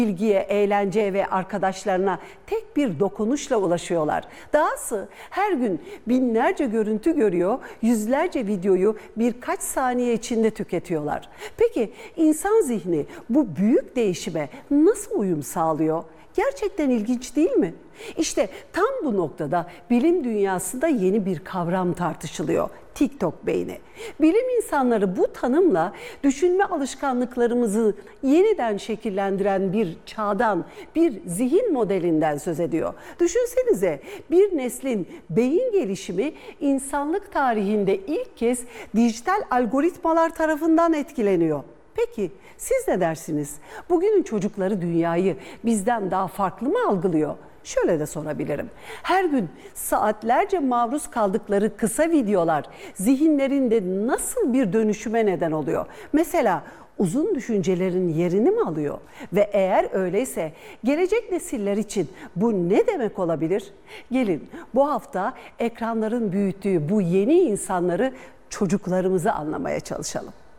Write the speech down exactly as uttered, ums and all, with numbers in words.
bilgiye, eğlenceye ve arkadaşlarına tek bir dokunuşla ulaşıyorlar. Dahası her gün binlerce görüntü görüyor, yüzlerce videoyu birkaç saniye içinde tüketiyorlar. Peki insan zihni bu büyük değişime nasıl uyum sağlıyor? Gerçekten ilginç değil mi? İşte tam bu noktada bilim dünyasında yeni bir kavram tartışılıyor. TikTok beyni. Bilim insanları bu tanımla düşünme alışkanlıklarımızı yeniden şekillendiren bir çağdan, bir zihin modelinden söz ediyor. Düşünsenize, bir neslin beyin gelişimi insanlık tarihinde ilk kez dijital algoritmalar tarafından etkileniyor. Peki siz ne dersiniz? Bugünün çocukları dünyayı bizden daha farklı mı algılıyor? Şöyle de sorabilirim. Her gün saatlerce maruz kaldıkları kısa videolar zihinlerinde nasıl bir dönüşüme neden oluyor? Mesela uzun düşüncelerin yerini mi alıyor? Ve eğer öyleyse gelecek nesiller için bu ne demek olabilir? Gelin bu hafta ekranların büyüttüğü bu yeni insanları, çocuklarımızı anlamaya çalışalım.